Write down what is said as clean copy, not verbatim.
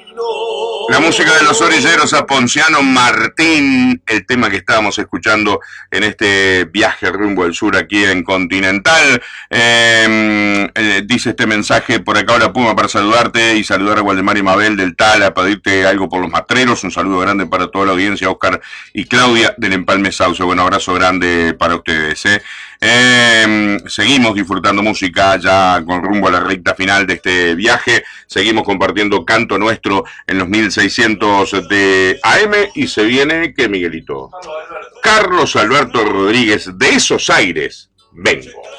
La música de los orilleros a Ponciano Martín, el tema que estábamos escuchando en este viaje rumbo al sur aquí en Continental. Dice este mensaje por acá: hola Puma, para saludarte y saludar a Waldemar y Mabel del Tala, pedirte algo por los matreros. Un saludo grande para toda la audiencia, Oscar y Claudia del Empalme Sauce. Bueno, abrazo grande para ustedes. Seguimos disfrutando música ya con rumbo a la recta final de este viaje. Seguimos compartiendo canto nuestro en los 1600 de AM y se viene, ¿qué, Miguelito? Carlos Alberto Rodríguez, de esos aires vengo.